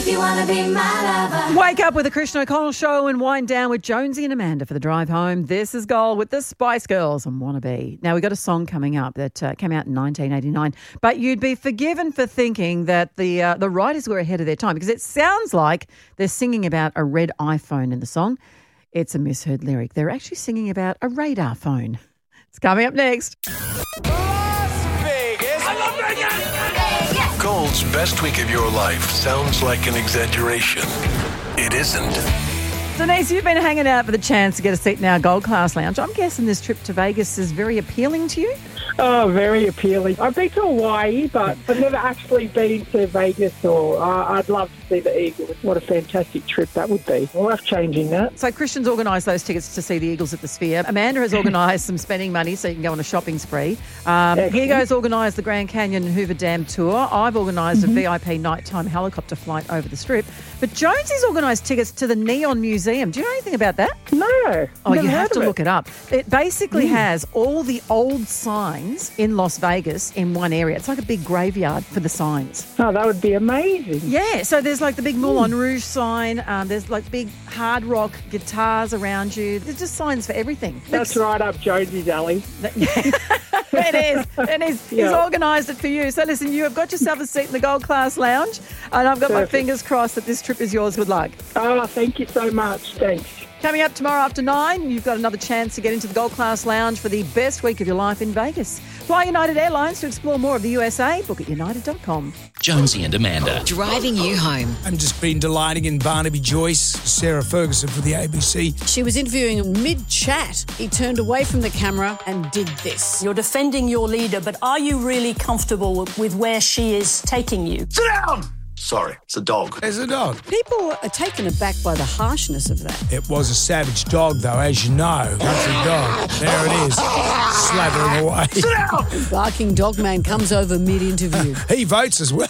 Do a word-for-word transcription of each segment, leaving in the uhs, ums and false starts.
You wanna be my lover. Wake up with the Christian O'Connell Show and wind down with Jonesy and Amanda for the drive home. This is Gold with the Spice Girls and Wannabe. Now, we've got a song coming up that uh, came out in nineteen eighty-nine, but you'd be forgiven for thinking that the uh, the writers were ahead of their time because it sounds like they're singing about a red iPhone in the song. It's a misheard lyric. They're actually singing about a radar phone. It's coming up next. Gold's best week of your life sounds like an exaggeration. It isn't. Denise, you've been hanging out for the chance to get a seat in our Gold Class Lounge. I'm guessing this trip to Vegas is very appealing to you? Oh, very appealing. I've been to Hawaii, but I've never actually been to Vegas, or uh, I'd love to see the Eagles. What a fantastic trip that would be. Life-changing, that. So Christian's organised those tickets to see the Eagles at the Sphere. Amanda has organised some spending money so you can go on a shopping spree. Um, Hugo's organised the Grand Canyon and Hoover Dam tour. I've organised mm-hmm. a V I P nighttime helicopter flight over the Strip. But Jonesy's organised tickets to the Neon Museum. Do you know anything about that? No. Oh, you have to look it up. It basically mm. has all the old signs in Las Vegas in one area. It's like a big graveyard for the signs. Oh, that would be amazing. Yeah, so there's like the big Moulin Rouge sign. Um, there's like big hard rock guitars around you. There's just signs for everything. That's Looks... right up Jonesy's alley. It is. It is. Yeah. He's organised it for you. So listen, you have got yourself a seat in the Gold Class Lounge, and I've got Perfect. my fingers crossed that this trip is yours. Good luck. Oh, thank you so much. Thanks. Coming up tomorrow after nine, you've got another chance to get into the Gold Class Lounge for the best week of your life in Vegas. Fly United Airlines to explore more of the U S A. Book at united dot com. Jonesy and Amanda. Driving you home. I've just been delighting in Barnaby Joyce, Sarah Ferguson for the A B C. She was interviewing him mid-chat. He turned away from the camera and did this. You're defending your leader, but are you really comfortable with where she is taking you? Sit down! Sorry, it's a dog. It's a dog. People are taken aback by the harshness of that. It was a savage dog, though, as you know. Country dog. There it is, slathering away. Sit down! Barking dog man comes over mid-interview. He votes as well.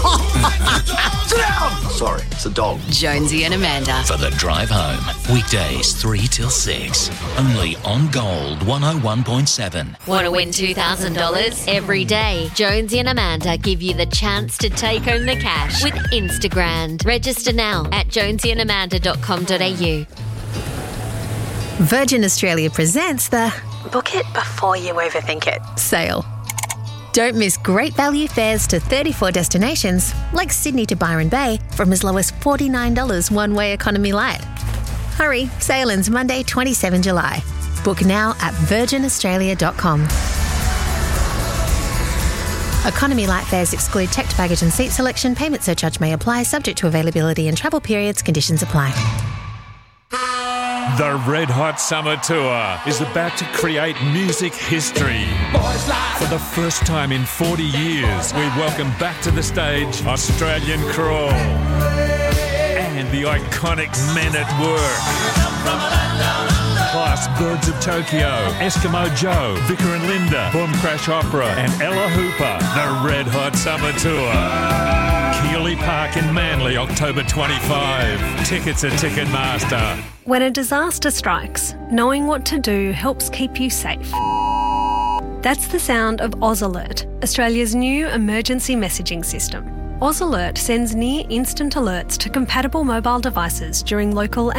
Sit down! Sorry, it's a dog. Jonesy and Amanda. For the drive home. Weekdays three till six. Only on Gold one oh one point seven. Want to win two thousand dollars? Every day, Jonesy and Amanda give you the chance to take home the cash with Instagram. Register now at jonesy and amanda dot com dot a u. Virgin Australia presents the Book It Before You Overthink It sale. Don't miss great value fares to thirty-four destinations, like Sydney to Byron Bay, from as low as forty-nine dollars one-way economy light. Hurry, sale ends Monday, the twenty-seventh of July. Book now at virgin australia dot com. Economy light fares exclude checked baggage and seat selection. Payment surcharge may apply, subject to availability and travel periods. Conditions apply. The Red Hot Summer Tour is about to create music history. For the first time in forty years, we welcome back to the stage Australian Crawl and the iconic Men at Work. Plus Birds of Tokyo, Eskimo Joe, Vicar and Linda, Boom Crash Opera and Ella Hooper. The Red Hot Summer Tour. Keeley Park in Manly, October twenty-fifth. Tickets at Ticketmaster. When a disaster strikes, knowing what to do helps keep you safe. That's the sound of Oz Alert, Australia's new emergency messaging system. Oz Alert sends near instant alerts to compatible mobile devices during local